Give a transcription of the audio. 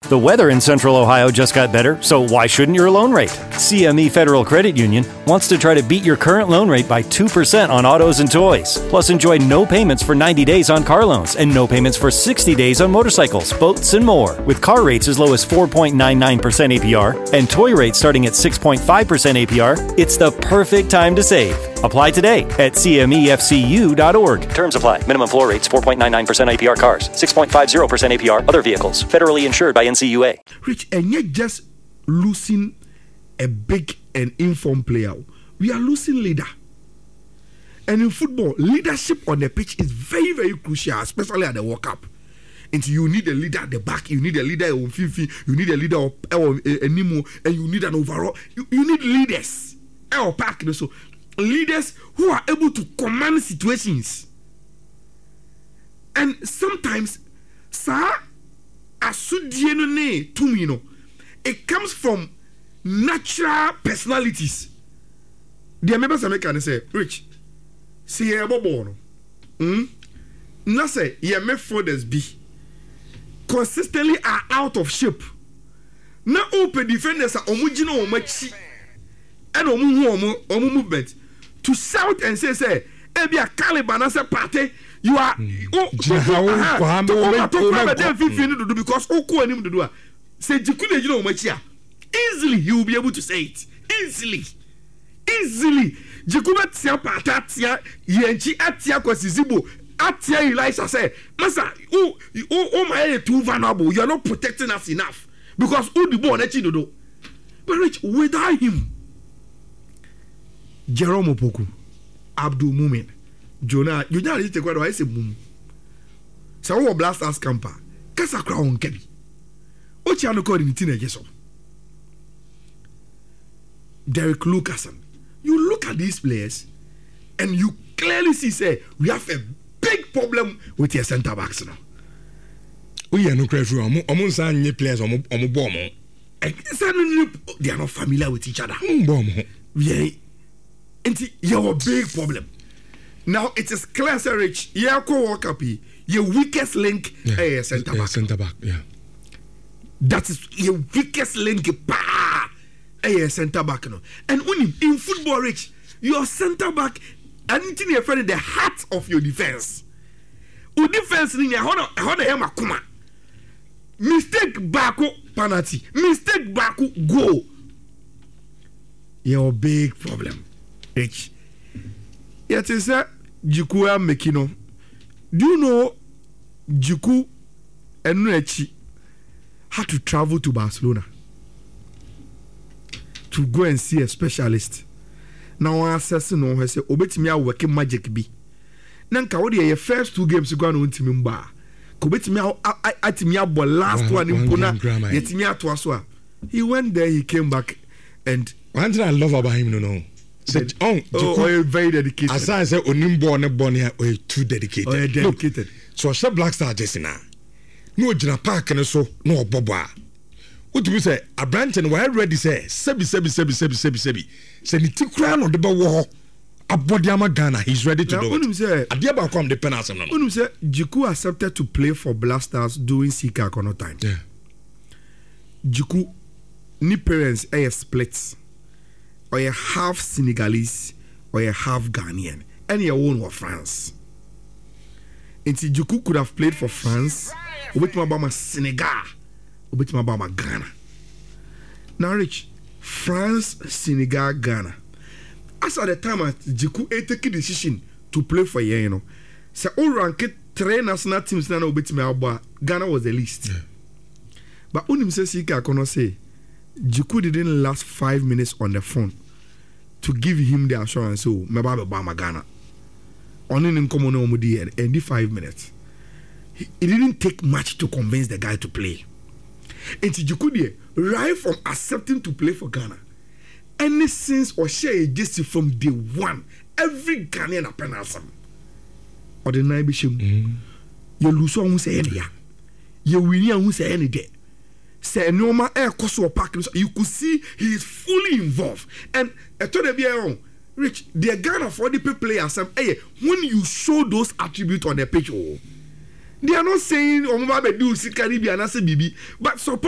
The weather in Central Ohio just got better, so why shouldn't your loan rate? CME Federal Credit Union wants to try to beat your current loan rate by 2% on autos and toys. Plus, enjoy no payments for 90 days on car loans and no payments for 60 days on motorcycles, boats, and more. With car rates as low as 4.99% APR and toy rates starting at 6.5% APR, it's the perfect time to save. Apply today at cmefcu.org. Terms apply. Minimum floor rates 4.99% APR cars, 6.50% APR other vehicles. Federally insured by NCUA. Rich, and yet just losing a big and informed player. We are losing leader. And in football, leadership on the pitch is very, very crucial, especially at the World Cup. And so you need a leader at the back, you need a leader on Fifi, you need a leader on Nimo, and you need an overall. You need leaders. So leaders who are able to command situations. And sometimes, sir, it comes from natural personalities. The members of America say, Rich, see a bobo. Na say, ye me fathers be consistently are out of shape. Na open defenders are omujino omachi and omu movement to shout and say, Ebia Caliban as a party. You are because say easily he will be able to say it easily Jikuba tia patatia yenchi atia kwasizibo atia Elisha say masa oh my too vulnerable, you are not protecting us enough because who the born do. But Rich, without him, Jerome Opoku, Abdul Mumin, Jonah, you know it's quite I say boom. So we Blasters camper. Kasa crown kebi. Ochi anu call in teenagers. Derek Lucasen. You look at these players and you clearly see say we have a big problem with your centre backs now. We are no crazy. Omo san nye players omo bomb. They are not familiar with each other. Bomb. Yeah. You have a big problem. Now it is clear, Sir Rich. You are World Cup. Your weakest link is centre back. Centre back, yeah. That is your weakest link. Centre back, no. And when in football, Rich, your centre back, anything you're friend, the heart of your defense. Your defense, you mistake bako penalty, mistake bako goal. Your big problem, Rich. Yet is that Jiku Mekino. Do you know Jiku and Nuechi had to travel to Barcelona to go and see a specialist? Now I assess no, I say, Obetimia working magic be. Nanka, what your first 2 games go on to Mimba? Kobetimia Atimia, but last one in Puna, Yetimia Twaswa. He went there, he came back, and one thing I love about him, no. Said, very dedicated. As I said, Onimbo and Bonnia are too dedicated. Dedicated. So I said, Black Star Jessina. No Jina Park and so, no Boba. What do you say? A branch and where ready say, Sebi. Send it to crown on the Bawa. A Bodiama Ghana, he's ready to do it. I dear come the penance. When say Jiku accepted to play for Blasters during Sika Kono time. Yeah. Jiku, ni parents splits. Or a half Senegalese or a half Ghanaian, and your own were France. And Jiku could have played for France, with my Senegal, with my Ghana. Now, Rich, France, Senegal, Ghana. As at the time, Jiku took a decision to play for you, so all ranked 3 national teams now with me. Ghana was the least. Yeah. But when him says he can say, Jiku didn't last 5 minutes on the phone to give him the assurance. So, Mababa Ghana. Only in common omudi and the 5 minutes. It didn't take much to convince the guy to play. And Jiku, right from accepting to play for Ghana, any sense or share just from day one, every Ghanaian appenasam or the night bishop, you lose on who say any, you win who say any day. Say no man air cost park, you could see he is fully involved. And I told them, Rich, the Ghana for the players, when you show those attributes on the pitch, they are not saying, oh, my do Caribbean as a baby, but support.